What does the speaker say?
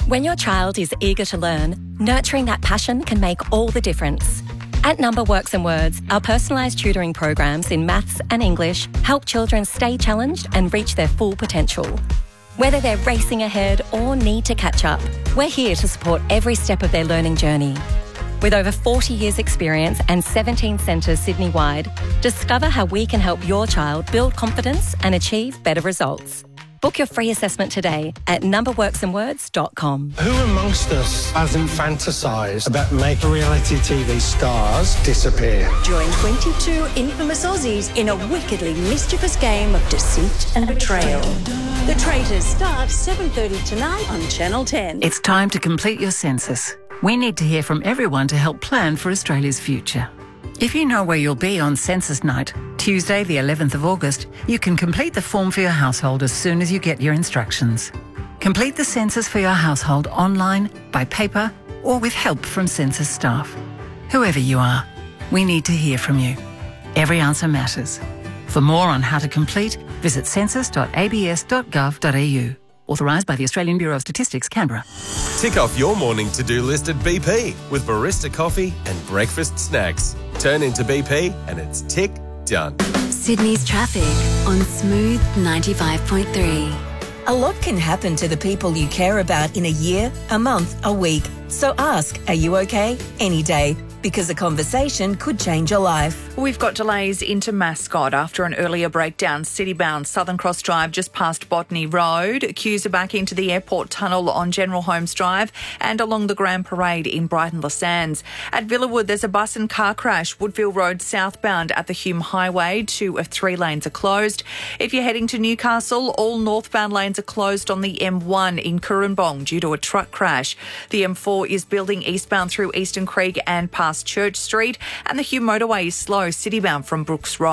When your child is eager to learn, nurturing that passion can make all the difference. At Number Works and Words, our personalised tutoring programs in maths and English help children stay challenged and reach their full potential. Whether they're racing ahead or need to catch up, we're here to support every step of their learning journey. With over 40 years' experience and 17 centres Sydney-wide, discover how we can help your child build confidence and achieve better results. Book your free assessment today at numberworksandwords.com. Who amongst us hasn't fantasised about making reality TV stars disappear? Join 22 infamous Aussies in a wickedly mischievous game of deceit and betrayal. The Traitors starts 7:30 tonight on Channel 10. It's time to complete your census. We need to hear from everyone to help plan for Australia's future. If you know where you'll be on census night, Tuesday the 11th of August, you can complete the form for your household as soon as you get your instructions. Complete the census for your household online, by paper, or with help from census staff. Whoever you are, we need to hear from you. Every answer matters. For more on how to complete, visit census.abs.gov.au. Authorised by the Australian Bureau of Statistics, Canberra. Tick off your morning to-do list at BP with barista coffee and breakfast snacks. Turn into BP and it's tick done. Sydney's traffic on Smooth 95.3. A lot can happen to the people you care about in a year, a month, a week. So ask, are you okay? Any day. Because a conversation could change your life. We've got delays into Mascot after an earlier breakdown. City-bound Southern Cross Drive just past Botany Road. Queues are back into the airport tunnel on General Holmes Drive and along the Grand Parade in Brighton Le Sands. At Villawood, there's a bus and car crash. Woodville Road southbound at the Hume Highway. 2 of 3 lanes are closed. If you're heading to Newcastle, all northbound lanes are closed on the M1 in Currumbong due to a truck crash. The M4 is building eastbound through Eastern Creek and past Church Street, and the Hume motorway is slow, citybound from Brooks Road.